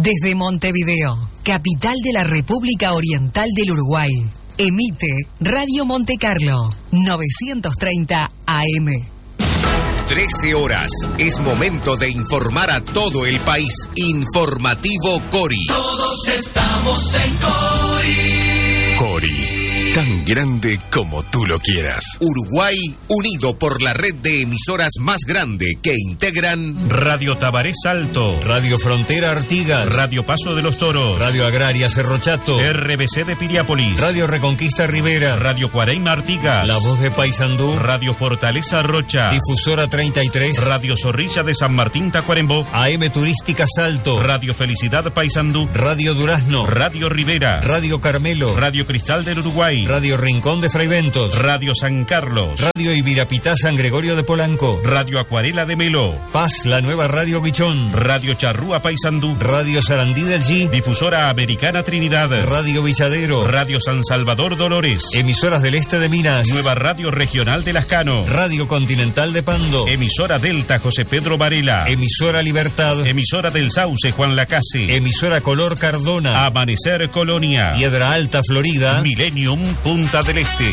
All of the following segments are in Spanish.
Desde Montevideo, capital de la República Oriental del Uruguay, emite Radio Monte Carlo, 930 AM. 13 horas. Es momento de informar a todo el país. Informativo Cori. Todos estamos en Cori. Cori. Tan grande como tú lo quieras. Uruguay, unido por la red de emisoras más grande que integran Radio Tabaré Salto, Radio Frontera Artigas, Radio Paso de los Toros, Radio Agraria Cerro Chato, RBC de Piriápolis, Radio Reconquista Rivera, Radio Cuareima Artigas, La Voz de Paysandú, Radio Fortaleza Rocha, Difusora 33, Radio Zorrilla de San Martín Tacuarembó, AM Turística Salto, Radio Felicidad Paysandú, Radio Durazno, Radio Rivera, Radio Carmelo, Radio Cristal del Uruguay, Radio Rincón de Fraiventos, Radio San Carlos, Radio Ibirapitá San Gregorio de Polanco, Radio Acuarela de Melo, Paz, la nueva Radio Guichón, Radio Charrúa Paysandú, Radio Sarandí del G, Difusora Americana Trinidad, Radio Villadero, Radio San Salvador Dolores, Emisoras del Este de Minas, Nueva Radio Regional de Lascano, Radio Continental de Pando, Emisora Delta José Pedro Varela, Emisora Libertad, Emisora del Sauce Juan Lacase, Emisora Color Cardona, Amanecer Colonia, Piedra Alta Florida, Millennium Punta del Este.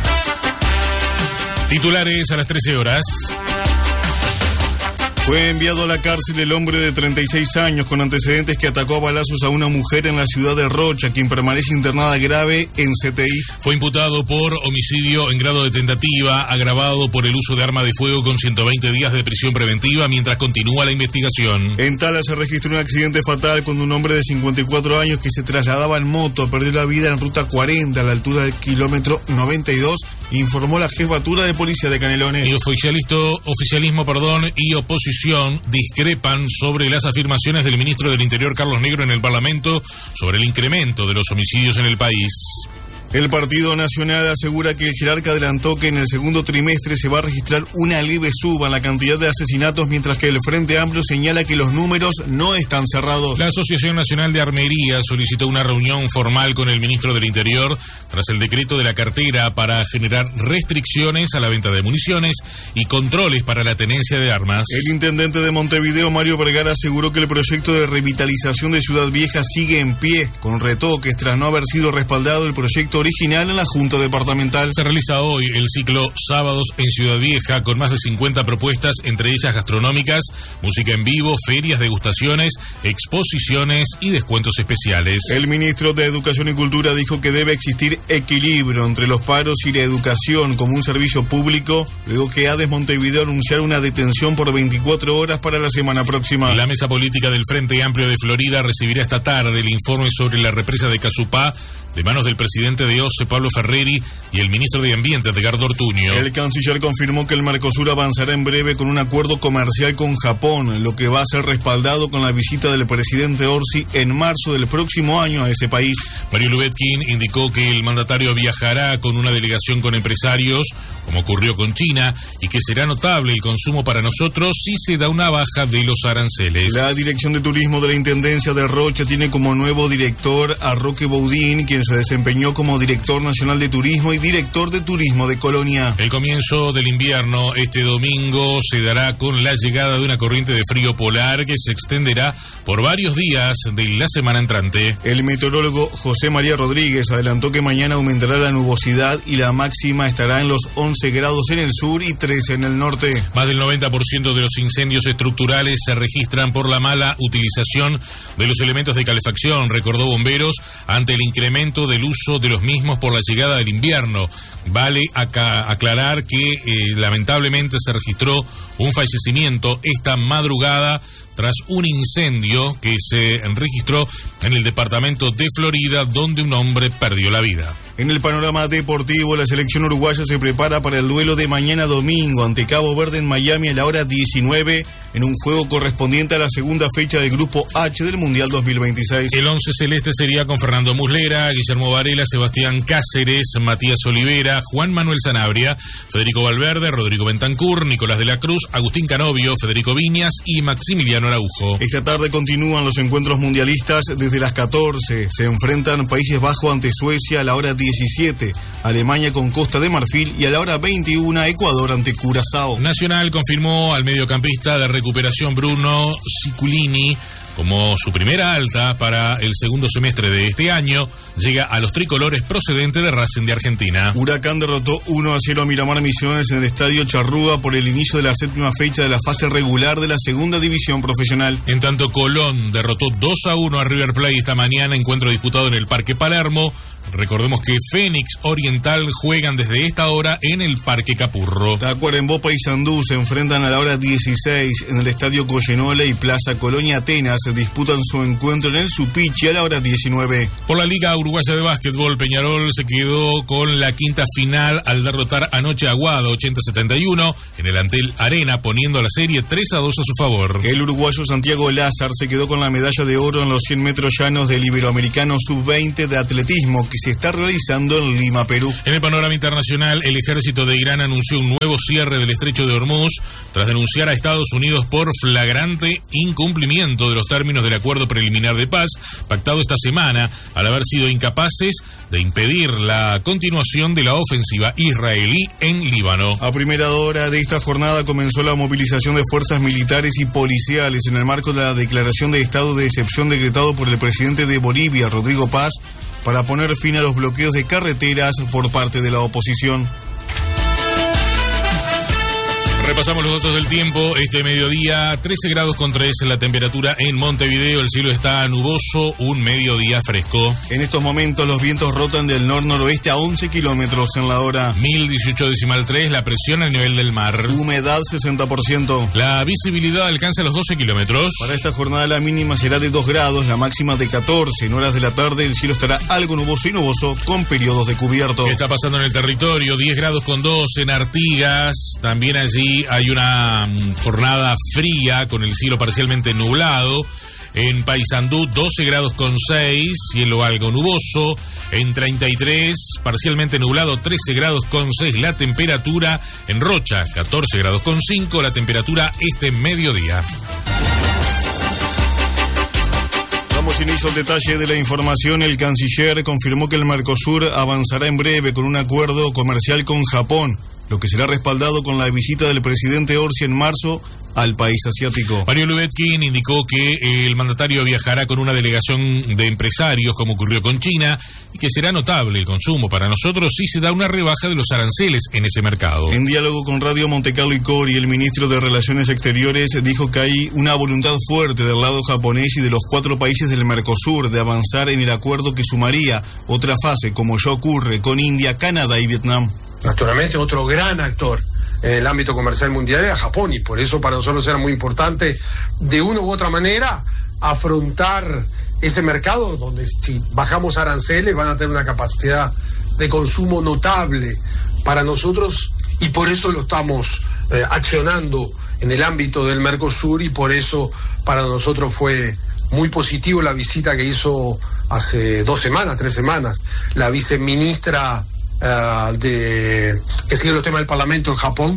Titulares a las 13 horas. Fue enviado a la cárcel el hombre de 36 años con antecedentes que atacó a balazos a una mujer en la ciudad de Rocha, quien permanece internada grave en CTI. Fue imputado por homicidio en grado de tentativa, agravado por el uso de arma de fuego con 120 días de prisión preventiva mientras continúa la investigación. En Tala se registró un accidente fatal cuando un hombre de 54 años que se trasladaba en moto perdió la vida en ruta 40 a la altura del kilómetro 92, informó la jefatura de policía de Canelones. El oficialismo y oposición discrepan sobre las afirmaciones del ministro del Interior Carlos Negro en el Parlamento sobre el incremento de los homicidios en el país. El Partido Nacional asegura que el jerarca adelantó que en el segundo trimestre se va a registrar una leve suba en la cantidad de asesinatos, mientras que el Frente Amplio señala que los números no están cerrados. La Asociación Nacional de Armería solicitó una reunión formal con el ministro del Interior tras el decreto de la cartera para generar restricciones a la venta de municiones y controles para la tenencia de armas. El intendente de Montevideo, Mario Vergara, aseguró que el proyecto de revitalización de Ciudad Vieja sigue en pie, con retoques tras no haber sido respaldado el proyecto original en la Junta Departamental. Se realiza hoy el ciclo Sábados en Ciudad Vieja con más de 50 propuestas, entre ellas gastronómicas, música en vivo, ferias, degustaciones, exposiciones y descuentos especiales. El ministro de Educación y Cultura dijo que debe existir equilibrio entre los paros y la educación como un servicio público, luego que ADES Montevideo anunciara una detención por 24 horas para la semana próxima. La mesa política del Frente Amplio de Florida recibirá esta tarde el informe sobre la represa de Casupá de manos del presidente de OCE, Pablo Ferreri, y el ministro de Ambiente, Edgardo Ortuño. El canciller confirmó que el Mercosur avanzará en breve con un acuerdo comercial con Japón, lo que va a ser respaldado con la visita del presidente Orsi en marzo del próximo año a ese país. Mario Lubetkin indicó que el mandatario viajará con una delegación con empresarios, como ocurrió con China, y que será notable el consumo para nosotros si se da una baja de los aranceles. La Dirección de Turismo de la Intendencia de Rocha tiene como nuevo director a Roque Baudín, quien se desempeñó como director nacional de turismo y director de turismo de Colonia. El comienzo del invierno este domingo se dará con la llegada de una corriente de frío polar que se extenderá por varios días de la semana entrante. El meteorólogo José María Rodríguez adelantó que mañana aumentará la nubosidad y la máxima estará en los 11 grados en el sur y 13 en el norte. Más del 90% de los incendios estructurales se registran por la mala utilización de los elementos de calefacción, recordó Bomberos, ante el incremento del uso de los mismos por la llegada del invierno. Vale aclarar que lamentablemente se registró un fallecimiento esta madrugada tras un incendio que se registró en el departamento de Florida, donde un hombre perdió la vida. En el panorama deportivo, la selección uruguaya se prepara para el duelo de mañana domingo ante Cabo Verde en Miami a la hora 19, en un juego correspondiente a la segunda fecha del Grupo H del Mundial 2026. El 11 celeste sería con Fernando Muslera, Guillermo Varela, Sebastián Cáceres, Matías Olivera, Juan Manuel Sanabria, Federico Valverde, Rodrigo Bentancur, Nicolás de la Cruz, Agustín Canovio, Federico Viñas y Maximiliano Araujo. Esta tarde continúan los encuentros mundialistas desde las 14. Se enfrentan Países Bajos ante Suecia a la hora 17, Alemania con Costa de Marfil y a la hora 21 Ecuador ante Curazao. Nacional confirmó al mediocampista de recuperación Bruno Cicculini como su primera alta para el segundo semestre de este año, llega a los tricolores procedente de Racing de Argentina. Huracán derrotó 1-0 a Miramar Misiones en el Estadio Charrúa por el inicio de la séptima fecha de la fase regular de la segunda división profesional. En tanto, Colón derrotó 2-1 a River Plate esta mañana, encuentro disputado en el Parque Palermo. Recordemos que Fénix Oriental juegan desde esta hora en el Parque Capurro. Tacuarembó y Sandú se enfrentan a la hora 16 en el Estadio Coyenola y Plaza Colonia Atenas se disputan su encuentro en el Supichi a la hora 19. Por la Liga Uruguaya de Básquetbol, Peñarol se quedó con la quinta final al derrotar anoche a Aguada 80-71 en el Antel Arena, poniendo la serie 3-2 a su favor. El uruguayo Santiago Lázar se quedó con la medalla de oro en los 100 metros llanos del Iberoamericano Sub-20 de atletismo que se está realizando en Lima, Perú. En el panorama internacional, el ejército de Irán anunció un nuevo cierre del estrecho de Hormuz tras denunciar a Estados Unidos por flagrante incumplimiento de los términos del acuerdo preliminar de paz pactado esta semana, al haber sido incapaces de impedir la continuación de la ofensiva israelí en Líbano. A primera hora de esta jornada comenzó la movilización de fuerzas militares y policiales en el marco de la declaración de estado de excepción decretado por el presidente de Bolivia, Rodrigo Paz, para poner fin a los bloqueos de carreteras por parte de la oposición. Repasamos los datos del tiempo. Este mediodía, 13 grados con 3 la temperatura en Montevideo. El cielo está nuboso, un mediodía fresco. En estos momentos los vientos rotan del nor-noroeste a 11 kilómetros en la hora. 1018,3 la presión a nivel del mar. Humedad 60%. La visibilidad alcanza los 12 kilómetros. Para esta jornada la mínima será de 2 grados, la máxima de 14. En horas de la tarde el cielo estará algo nuboso y nuboso con periodos de cubierto. ¿Qué está pasando en el territorio? 10 grados con 2 en Artigas. También allí hay una jornada fría con el cielo parcialmente nublado. En Paysandú 12 grados con 6, cielo algo nuboso. En 33, parcialmente nublado, 13 grados con 6 la temperatura. En Rocha 14 grados con 5 la temperatura este mediodía. Damos inicio al detalle de la información. El canciller confirmó que el Mercosur avanzará en breve con un acuerdo comercial con Japón, lo que será respaldado con la visita del presidente Orsi en marzo al país asiático. Mario Lubetkin indicó que el mandatario viajará con una delegación de empresarios, como ocurrió con China, y que será notable el consumo para nosotros si se da una rebaja de los aranceles en ese mercado. En diálogo con Radio Montecarlo y Cori, el ministro de Relaciones Exteriores dijo que hay una voluntad fuerte del lado japonés y de los 4 países del Mercosur de avanzar en el acuerdo que sumaría otra fase, como ya ocurre con India, Canadá y Vietnam. Naturalmente otro gran actor en el ámbito comercial mundial era Japón, y por eso para nosotros era muy importante de una u otra manera afrontar ese mercado donde si bajamos aranceles van a tener una capacidad de consumo notable para nosotros, y por eso lo estamos accionando en el ámbito del Mercosur, y por eso para nosotros fue muy positivo la visita que hizo hace 3 semanas la viceministra que sigue los temas del Parlamento en Japón,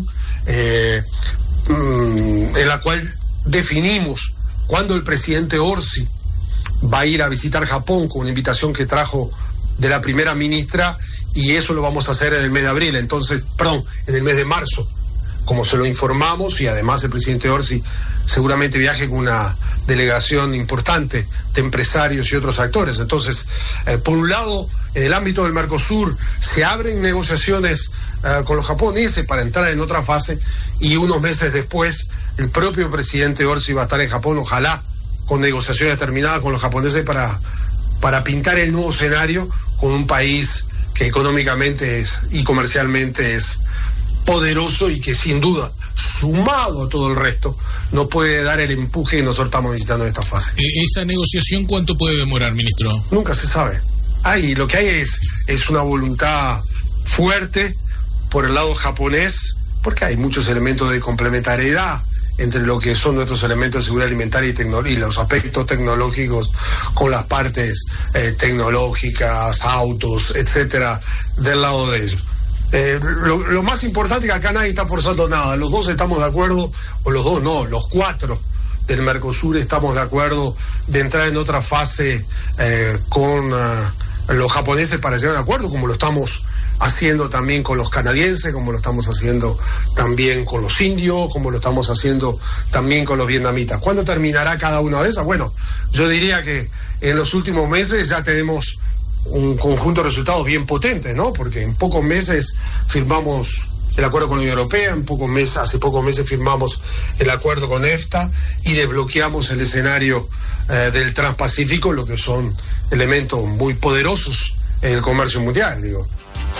en la cual definimos cuándo el presidente Orsi va a ir a visitar Japón con una invitación que trajo de la primera ministra, y eso lo vamos a hacer en el mes de abril, en el mes de marzo, como se lo informamos, y además el presidente Orsi seguramente viaje con una delegación importante de empresarios y otros actores. Entonces, por un lado, en el ámbito del Mercosur se abren negociaciones con los japoneses para entrar en otra fase, y unos meses después el propio presidente Orsi va a estar en Japón, ojalá con negociaciones terminadas con los japoneses para pintar el nuevo escenario con un país que económicamente y comercialmente es poderoso, y que sin duda, sumado a todo el resto, nos puede dar el empuje que nosotros estamos necesitando en esta fase. ¿Esa negociación cuánto puede demorar, ministro? Nunca se sabe. Lo que hay es una voluntad fuerte por el lado japonés, porque hay muchos elementos de complementariedad entre lo que son nuestros elementos de seguridad alimentaria y los aspectos tecnológicos con las partes tecnológicas, autos, etcétera, del lado de ellos. Lo más importante es que acá nadie está forzando nada. Los dos estamos de acuerdo, o los dos no, los 4 del Mercosur estamos de acuerdo de entrar en otra fase con los japoneses para llegar a un acuerdo, como lo estamos haciendo también con los canadienses, como lo estamos haciendo también con los indios, como lo estamos haciendo también con los vietnamitas. ¿Cuándo terminará cada una de esas? Bueno, yo diría que en los últimos meses ya tenemos un conjunto de resultados bien potentes, ¿no? Porque en pocos meses firmamos el acuerdo con la Unión Europea, hace pocos meses firmamos el acuerdo con EFTA y desbloqueamos el escenario del Transpacífico, lo que son elementos muy poderosos en el comercio mundial, digo.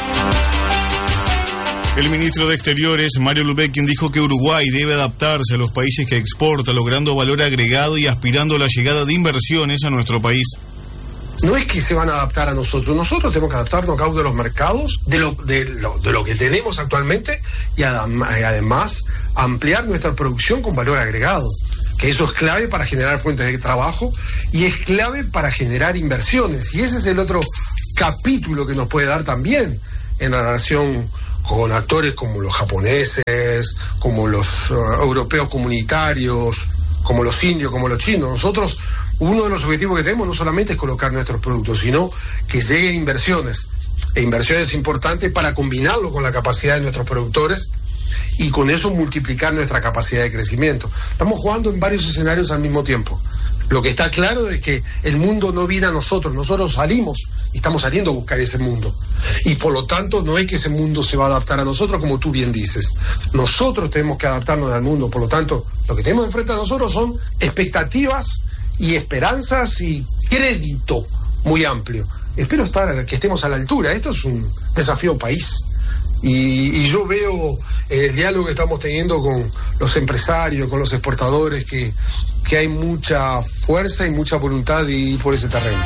El ministro de Exteriores, Mario Lubetkin, dijo que Uruguay debe adaptarse a los países que exporta, logrando valor agregado y aspirando a la llegada de inversiones a nuestro país. No es que se van a adaptar a nosotros tenemos que adaptarnos a causa de los mercados, de lo que tenemos actualmente y además ampliar nuestra producción con valor agregado, que eso es clave para generar fuentes de trabajo y es clave para generar inversiones. Y ese es el otro capítulo que nos puede dar también en la relación con actores como los japoneses, como los europeos comunitarios, como los indios, como los chinos. Nosotros, uno de los objetivos que tenemos no solamente es colocar nuestros productos, sino que lleguen inversiones, e inversiones importantes para combinarlo con la capacidad de nuestros productores y con eso multiplicar nuestra capacidad de crecimiento. Estamos jugando en varios escenarios al mismo tiempo. Lo que está claro es que el mundo no viene a nosotros salimos y estamos saliendo a buscar ese mundo. Y por lo tanto no es que ese mundo se va a adaptar a nosotros, como tú bien dices. Nosotros tenemos que adaptarnos al mundo, por lo tanto lo que tenemos enfrente a nosotros son expectativas y esperanzas y crédito muy amplio. Espero que estemos a la altura. Esto es un desafío país. Y yo veo el diálogo que estamos teniendo con los empresarios, con los exportadores, que hay mucha fuerza y mucha voluntad de ir por ese terreno.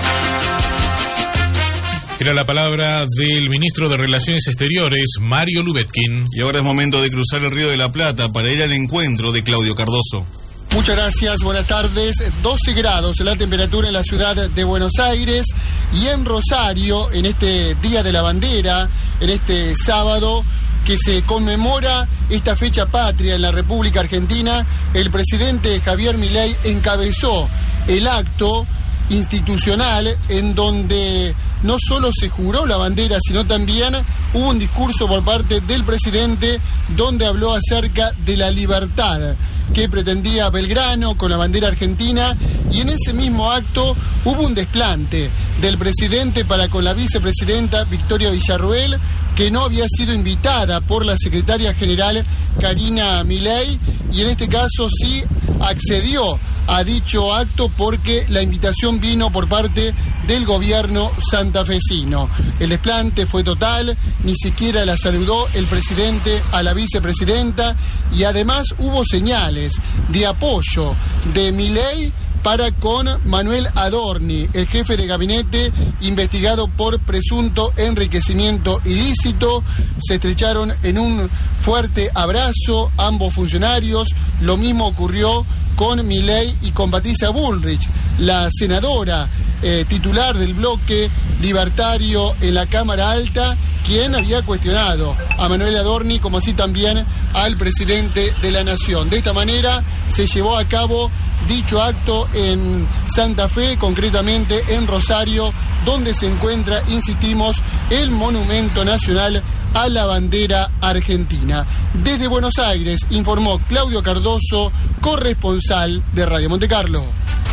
Era la palabra del ministro de Relaciones Exteriores, Mario Lubetkin. Y ahora es momento de cruzar el Río de la Plata para ir al encuentro de Claudio Cardoso. Muchas gracias, buenas tardes. 12 grados la temperatura en la ciudad de Buenos Aires y en Rosario, en este Día de la Bandera, en este sábado que se conmemora esta fecha patria en la República Argentina, el presidente Javier Milei encabezó el acto institucional en donde no solo se juró la bandera, sino también hubo un discurso por parte del presidente donde habló acerca de la libertad que pretendía Belgrano con la bandera argentina, y en ese mismo acto hubo un desplante del presidente para con la vicepresidenta Victoria Villarruel, que no había sido invitada por la secretaria general Karina Milei, y en este caso sí accedió a dicho acto porque la invitación vino por parte del gobierno santafesino. El desplante fue total, ni siquiera la saludó el presidente a la vicepresidenta, y además hubo señales de apoyo de Milei para con Manuel Adorni, el jefe de gabinete investigado por presunto enriquecimiento ilícito. Se estrecharon en un fuerte abrazo ambos funcionarios. Lo mismo ocurrió con Milei y con Patricia Bullrich, la senadora titular del bloque libertario en la Cámara Alta, quien había cuestionado a Manuel Adorni, como así también al presidente de la Nación. De esta manera se llevó a cabo dicho acto en Santa Fe, concretamente en Rosario, donde se encuentra, insistimos, el Monumento Nacional a la bandera argentina. Desde Buenos Aires informó Claudio Cardoso, corresponsal de Radio Montecarlo.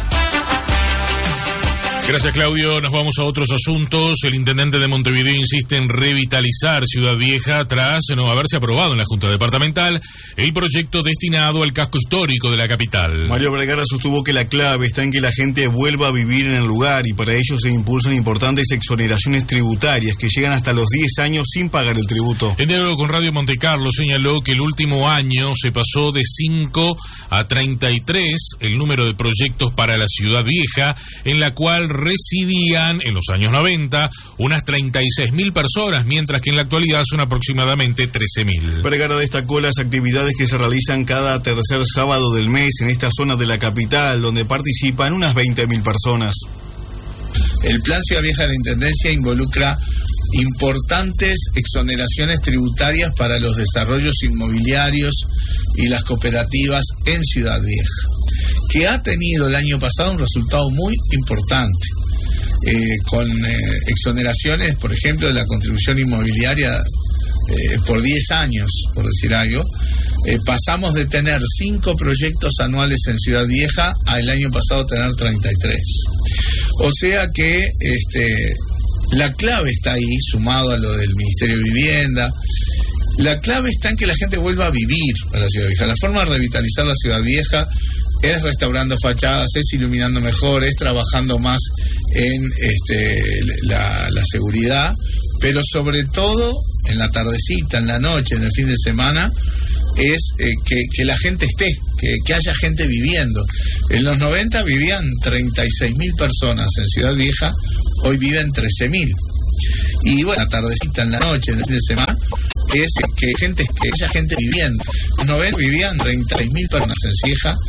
Gracias, Claudio. Nos vamos a otros asuntos. El intendente de Montevideo insiste en revitalizar Ciudad Vieja tras no haberse aprobado en la Junta Departamental el proyecto destinado al casco histórico de la capital. Mario Vergara sostuvo que la clave está en que la gente vuelva a vivir en el lugar, y para ello se impulsan importantes exoneraciones tributarias que llegan hasta los 10 años sin pagar el tributo. En diálogo con Radio Montecarlo señaló que el último año se pasó de 5 a 33 el número de proyectos para la Ciudad Vieja, en la cual residían en los años 90 unas 36.000 personas, mientras que en la actualidad son aproximadamente 13.000. Vergara destacó las actividades que se realizan cada tercer sábado del mes en esta zona de la capital, donde participan unas 20.000 personas. El Plan Ciudad Vieja de la Intendencia involucra importantes exoneraciones tributarias para los desarrollos inmobiliarios y las cooperativas en Ciudad Vieja, que ha tenido el año pasado un resultado muy importante. con exoneraciones, por ejemplo, de la contribución inmobiliaria por 10 años, por decir algo. Pasamos de tener 5 proyectos anuales en Ciudad Vieja al año pasado tener 33. O sea que la clave está ahí, sumado a lo del Ministerio de Vivienda. La clave está en que la gente vuelva a vivir a la Ciudad Vieja. La forma de revitalizar la Ciudad Vieja es restaurando fachadas, es iluminando mejor, es trabajando más en la seguridad, pero sobre todo en la tardecita, en la noche, en el fin de semana, es que la gente esté, que haya gente viviendo. En los 90 vivían 36.000 personas en Ciudad Vieja, hoy viven 13.000. Y bueno, la tardecita, en la noche, en el fin de semana, es que haya gente viviendo. En los 90 vivían 36.000 personas en Ciudad Vieja,